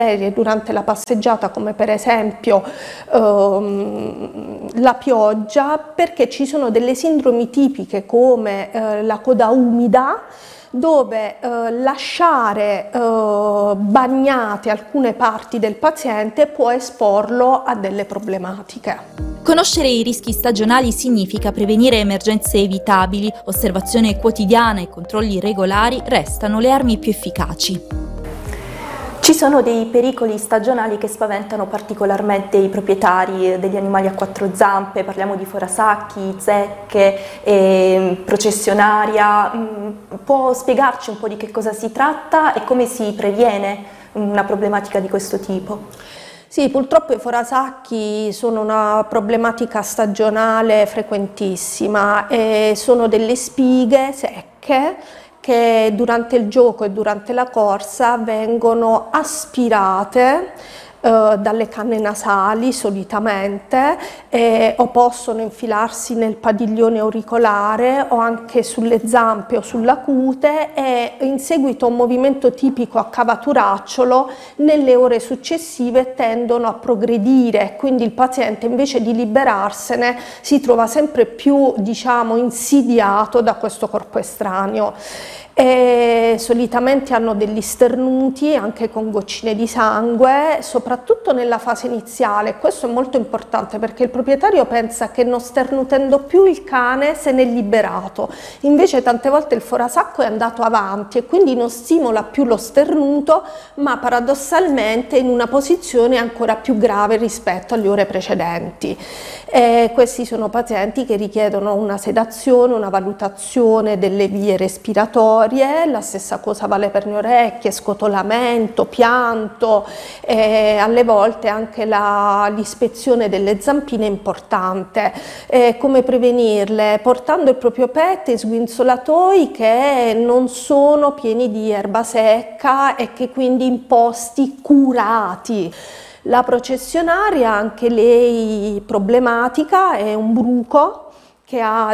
durante la passeggiata, come per esempio la pioggia, perché ci sono delle sindromi tipiche come la coda umida, dove lasciare bagnate alcune parti del paziente può esporlo a delle problematiche. Conoscere i rischi stagionali significa prevenire emergenze evitabili, osservazione quotidiana e controlli regolari restano le armi più efficaci. Ci sono dei pericoli stagionali che spaventano particolarmente i proprietari degli animali a quattro zampe, parliamo di forasacchi, zecche, processionaria. Può spiegarci un po' di che cosa si tratta e come si previene una problematica di questo tipo? Sì, purtroppo i forasacchi sono una problematica stagionale frequentissima e sono delle spighe secche che durante il gioco e durante la corsa vengono aspirate dalle canne nasali solitamente o possono infilarsi nel padiglione auricolare o anche sulle zampe o sulla cute e in seguito a un movimento tipico a cavaturacciolo nelle ore successive tendono a progredire, quindi il paziente invece di liberarsene si trova sempre più, diciamo, insidiato da questo corpo estraneo. E solitamente hanno degli sternuti anche con goccine di sangue, soprattutto nella fase iniziale. Questo è molto importante perché il proprietario pensa che non sternutendo più il cane se n'è liberato, invece tante volte il forasacco è andato avanti e quindi non stimola più lo sternuto, ma paradossalmente in una posizione ancora più grave rispetto alle ore precedenti. Questi sono pazienti che richiedono una sedazione, una valutazione delle vie respiratorie, la stessa cosa vale per le orecchie, scotolamento, pianto, alle volte anche l'ispezione delle zampine è importante. Come prevenirle? Portando il proprio pet in sguinzolatoi che non sono pieni di erba secca e che quindi in posti curati. La processionaria, anche lei problematica, è un bruco che ha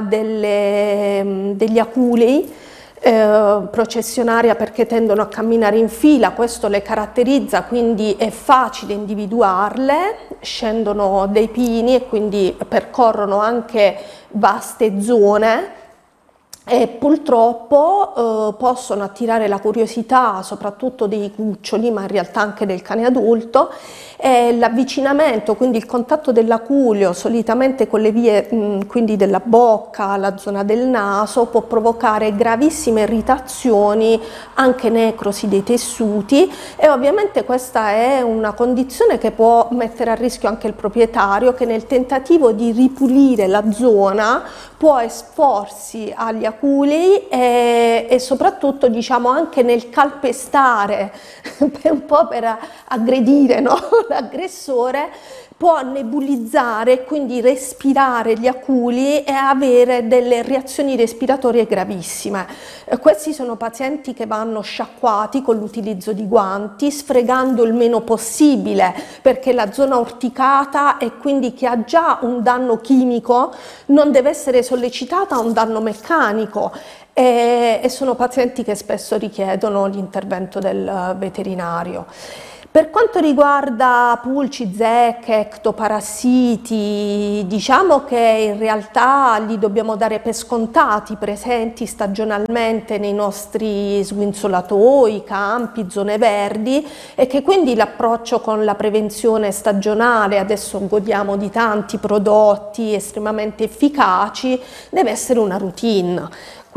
degli aculei, processionaria perché tendono a camminare in fila, questo le caratterizza, quindi è facile individuarle, scendono dei pini e quindi percorrono anche vaste zone. E purtroppo possono attirare la curiosità soprattutto dei cuccioli, ma in realtà anche del cane adulto. L'avvicinamento, quindi il contatto dell'aculeo solitamente con le vie quindi della bocca, la zona del naso, può provocare gravissime irritazioni, anche necrosi dei tessuti, e ovviamente questa è una condizione che può mettere a rischio anche il proprietario, che nel tentativo di ripulire la zona può esporsi agli aculei e soprattutto, diciamo, anche nel calpestare un po' per aggredire, no? L'aggressore può nebulizzare, quindi respirare gli aculi e avere delle reazioni respiratorie gravissime. Questi sono pazienti che vanno sciacquati con l'utilizzo di guanti, sfregando il meno possibile, perché la zona urticata e quindi che ha già un danno chimico non deve essere sollecitata a un danno meccanico. E sono pazienti che spesso richiedono l'intervento del veterinario. Per quanto riguarda pulci, zecche, ectoparassiti, diciamo che in realtà li dobbiamo dare per scontati, presenti stagionalmente nei nostri sguinzolatoi, campi, zone verdi, e che quindi l'approccio con la prevenzione stagionale, adesso godiamo di tanti prodotti estremamente efficaci, deve essere una routine.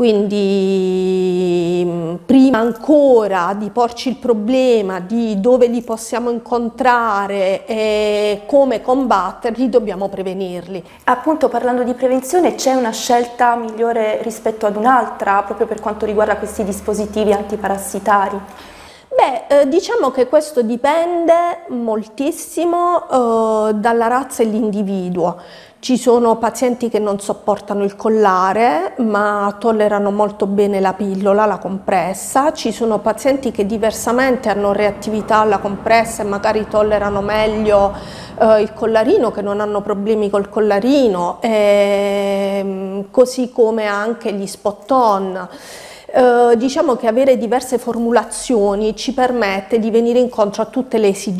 Quindi prima ancora di porci il problema di dove li possiamo incontrare e come combatterli, dobbiamo prevenirli. Appunto, parlando di prevenzione, c'è una scelta migliore rispetto ad un'altra proprio per quanto riguarda questi dispositivi antiparassitari? Beh, diciamo che questo dipende moltissimo dalla razza e l'individuo. Ci sono pazienti che non sopportano il collare ma tollerano molto bene la pillola, la compressa. Ci sono pazienti che diversamente hanno reattività alla compressa e magari tollerano meglio il collarino, che non hanno problemi col collarino, così come anche gli spot-on. Diciamo che avere diverse formulazioni ci permette di venire incontro a tutte le esigenze